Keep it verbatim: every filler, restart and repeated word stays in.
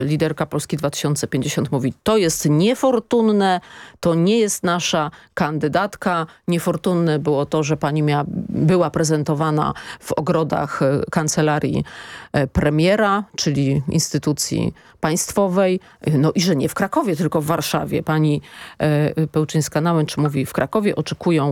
liderka Polski dwa tysiące pięćdziesiąt mówi, to jest niefortunne, to nie jest nasza kandydatka. Niefortunne było to, że pani miała, była prezentowana w ogrodach kancelarii premiera, czyli instytucji państwowej, no i że nie w Krakowie, tylko w Warszawie. Pani Pełczyńska-Nałęcz mówi, w Krakowie oczekują